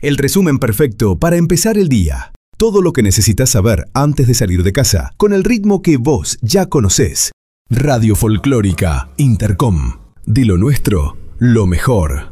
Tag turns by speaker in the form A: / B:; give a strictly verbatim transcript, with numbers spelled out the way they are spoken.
A: El resumen perfecto para empezar el día. Todo lo que necesitas saber antes de salir de casa, con el ritmo que vos ya conocés. Radio Folclórica Intercom. De lo nuestro, lo mejor.